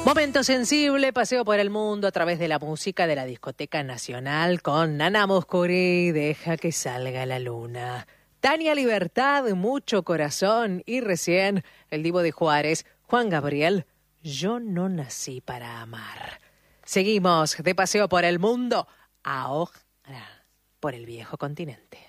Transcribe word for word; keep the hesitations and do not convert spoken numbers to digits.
Momento sensible, paseo por el mundo a través de la música de la Discoteca Nacional con Nana Mouskouri, Deja que salga la luna. Tania Libertad, Mucho corazón, y recién el divo de Juárez, Juan Gabriel, Yo no nací para amar. Seguimos de paseo por el mundo, ahora por el viejo continente.